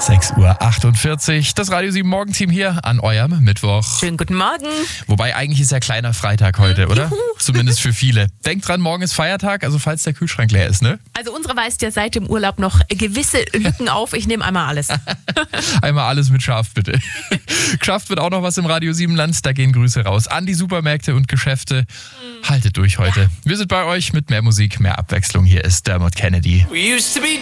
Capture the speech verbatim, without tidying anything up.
sechs Uhr achtundvierzig, das Radio sieben Morgenteam hier an eurem Mittwoch. Schönen guten Morgen. Wobei eigentlich ist ja kleiner Freitag heute, oder? Juhu. Zumindest für viele. Denkt dran, morgen ist Feiertag, also falls der Kühlschrank leer ist, ne? Also unsere weist ja seit dem Urlaub noch gewisse Lücken auf. Ich nehme einmal alles. Einmal alles mit Schaf, bitte. Geschafft wird auch noch was im Radio sieben Land. Da gehen Grüße raus an die Supermärkte und Geschäfte. Haltet durch heute. Wir sind bei euch mit mehr Musik, mehr Abwechslung. Hier ist Dermot Kennedy. We used to be